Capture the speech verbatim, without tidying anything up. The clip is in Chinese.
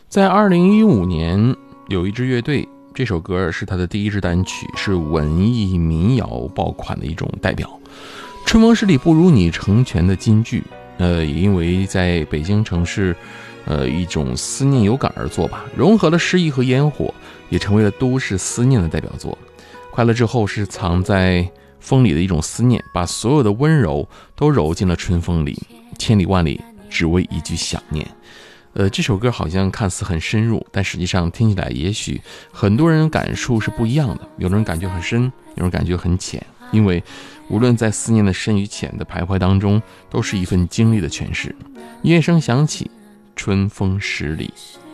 在二零一五年，有一支乐队，这首歌是他的第一支单曲，是文艺民谣爆款的一种代表。春风十里不如你成全的金句，呃，也因为在北京城市，呃，一种思念有感而作吧，融合了诗意和烟火，也成为了都市思念的代表作。快乐之后是藏在风里的一种思念，把所有的温柔都揉进了春风里，千里万里只为一句想念。呃，这首歌好像看似很深入，但实际上听起来也许很多人感触是不一样的，有的人感觉很深，有人感觉很浅，因为无论在思念的深与浅的徘徊当中，都是一份经历的诠释。音乐声响起，春风十里。